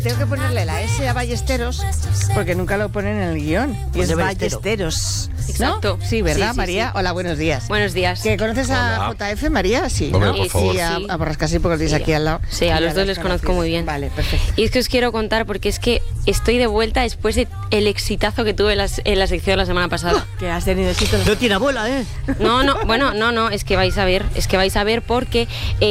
Tengo que ponerle la S a Ballesteros porque nunca lo ponen en el guión. Y Pues es de Ballesteros. Exacto. ¿No? Sí, ¿verdad, Sí, sí, María? sí. Hola, buenos días. Buenos días. ¿Que conoces a JF, María? Sí, Hombre, ¿no? por favor. Sí, a Borrascasi porque lo tienes Sí. aquí al lado. Sí, a Y los dos les conozco muy bien. Vale, perfecto. Y es que os quiero contar porque es que estoy de vuelta después de el exitazo que tuve en la sección la semana pasada. Que has tenido éxito. No tiene abuela, ¿eh? No, es que vais a ver porque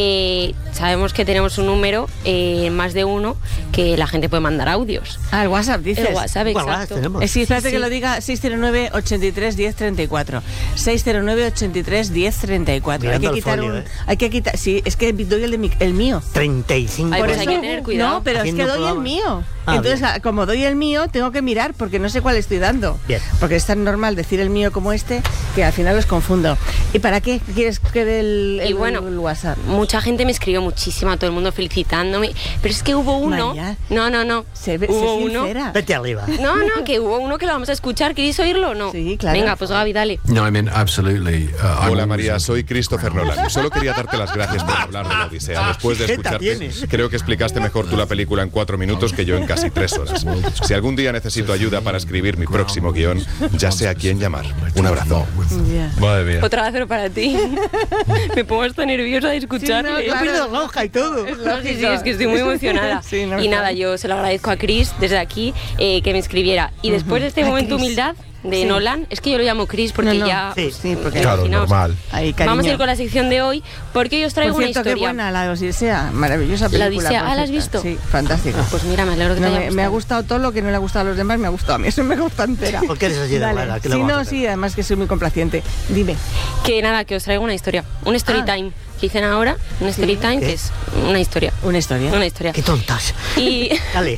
sabemos que tenemos un número, más de uno, que la gente puede mandar audios. Ah, el WhatsApp, dices. El WhatsApp, Bueno, exacto. tenemos. Sí, espérate Sí, que sí. lo diga 609 83 10 34. 609 83 10 34. Mirando Hay que el quitar folio, un. ¿eh? Hay que quitar. Sí, es que doy el mío. 35. Ay, Por pues eso, hay que tener cuidado. No, pero es Haciendo que doy el programas. mío. Ah, Entonces, bien. como doy el mío, tengo que mirar porque no sé cuál estoy dando. Bien. Porque es tan normal decir el mío como este que al final los confundo. ¿Y para qué quieres que dé el Y bueno, el WhatsApp? mucha gente me escribió muchísimo, todo el mundo felicitándome, pero es que hubo uno. María, No. Sé Hubo uno. sincera. Vete arriba. No, que hubo uno que lo vamos a escuchar. ¿Queréis oírlo o no? Sí, claro. Venga, pues Gaby, dale. No, I mean, absolutely. Hola María, soy Christopher Nolan. Solo quería darte las gracias por hablar de la Odisea. Después de Jeta escucharte, tienes. creo que explicaste mejor tú la película en 4 minutos que yo en casi 3 horas. Si algún día necesito ayuda para escribir mi próximo guión, ya sé a quién llamar. Un abrazo. Ya. Madre mía. Otra vez, pero para ti. Me pongo hasta nerviosa de escucharle. Sí, no, claro. Pierdo la hoja y todo. No, sí, es que estoy muy emocionada. Sí, no, y claro. nada, yo se lo agradezco a Chris desde aquí que me escribiera. Y después de este A momento Chris. humildad de Sí. Nolan, es que yo lo llamo Chris porque No, no. ya... Sí. Sí, porque Claro, imaginaos. normal. Ahí, cariño. Vamos a ir con la sección de hoy porque hoy os traigo Por cierto, una qué historia. buena la Odisea. Maravillosa película. La Odisea, por ¿la has cierto. visto? Sí, fantástica. Pues mira, me alegro que te No, haya me ha gustado. gustado todo lo que no le ha gustado a los demás, me ha gustado a mí, eso me gusta entera. ¿Por qué eres así de Dale. mala? ¿Qué le Sí, vamos a no, hacer? sí, además que soy muy complaciente. Dime. Que nada, que os traigo una historia. Un story Ah. time. Que dicen ahora, un story time, ¿Qué? que es una historia. Una historia. Una historia. Qué tontas. Y... Dale.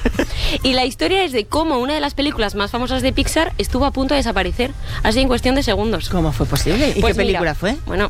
Y la historia es de cómo una de las películas más famosas de Pixar estuvo a punto de desaparecer, así en cuestión de segundos. ¿Cómo fue posible? ¿Y Pues qué película mira, fue? Bueno,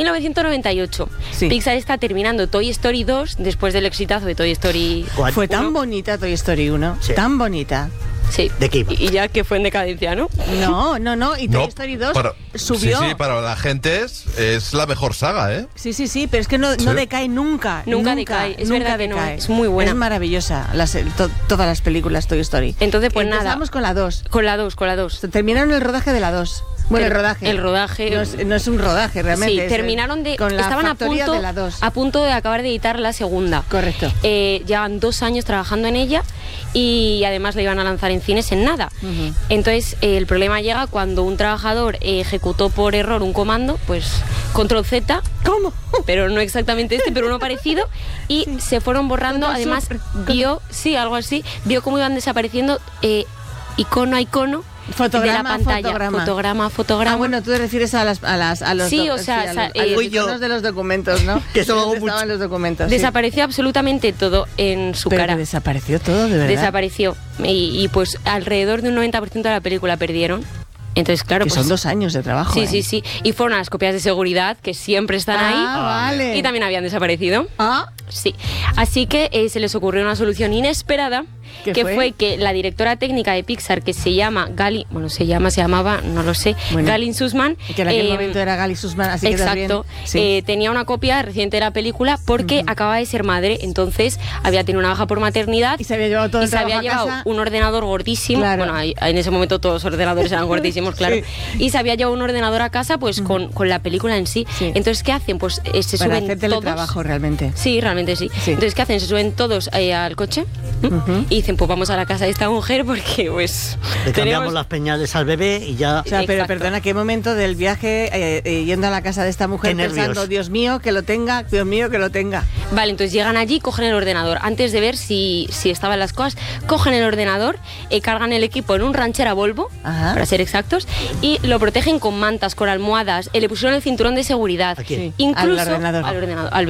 1998. Sí. Pixar está terminando Toy Story 2 después del exitazo de Toy Story. Fue tan uno. bonita Toy Story 1, Sí. tan bonita. Sí. ¿De qué iba? Y ya que fue en decadencia, ¿no? No, y Toy No, Story 2 para- subió. Sí, para la gente es la mejor saga, ¿eh? Sí, pero es que no decae nunca. Nunca decae, es nunca verdad que no, decae. es muy buena. Es maravillosa, todas las películas Toy Story. Entonces, pues nada. Empezamos con la 2. Con la 2. Terminaron el rodaje de la 2. Bueno, el rodaje. El rodaje. No es un rodaje realmente. Sí, es terminaron de... con la estaban factoría de la 2. a punto de acabar de editar la segunda. Correcto. Llevan 2 años trabajando en ella y además la iban a lanzar en cines en nada. Entonces, el problema llega cuando un trabajador ejecutó por error un comando, pues Control Z, ¿Cómo? pero no exactamente este, pero uno parecido, y se fueron borrando. Control Además, Super. algo así, vio cómo iban desapareciendo icono a icono Fotograma, de la pantalla. Fotograma. Ah, bueno, tú te refieres a los Sí, o sea, a los, o sea, a los fui yo. iconos de los documentos, ¿no? Que eso lo hago ¿Dónde mucho. estaban los documentos? Sí. Desapareció absolutamente todo en su Pero cara. que desapareció todo, de verdad. Desapareció. Y pues alrededor de un 90% de la película perdieron. Entonces, claro, Que pues, son 2 años de trabajo. Sí, ¿eh? sí. Y fueron a las copias de seguridad, que siempre están ahí. Vale. Y también habían desaparecido. Ah, Sí. Así que se les ocurrió una solución inesperada, ¿Qué que fue? fue que la directora técnica de Pixar, que se llamaba, no lo sé, Bueno, Galin Sussman. que en aquel momento era Gali Sussman, así que Exacto. Sí. Tenía una copia reciente de la película porque acababa de ser madre, entonces había tenido una baja por maternidad Y se había llevado todo y el se había trabajo a llevado casa. un ordenador gordísimo. Claro. Bueno, en ese momento todos los ordenadores eran gordísimos, claro. Sí. Y se había llevado un ordenador a casa pues con la película en sí. Sí. Entonces, ¿qué hacen? Pues se Para suben hacer todos. teletrabajo realmente. Sí, realmente sí. Sí. Entonces, ¿qué hacen? Se suben todos al coche y dicen, pues vamos a la casa de esta mujer porque pues Le cambiamos tenemos... las peñales al bebé y ya. O sea, pero Exacto. perdona, ¿qué momento del viaje yendo a la casa de esta mujer Qué pensando, nervios. Dios mío, que lo tenga, Dios mío, que lo tenga? Vale, entonces llegan allí, cogen el ordenador. Antes de ver si estaban las cosas, cogen el ordenador, cargan el equipo en un ranchera Volvo, Ajá. para ser exactos, y lo protegen con mantas, con almohadas, le pusieron el cinturón de seguridad. ¿A quién? Sí, Incluso al ordenador. al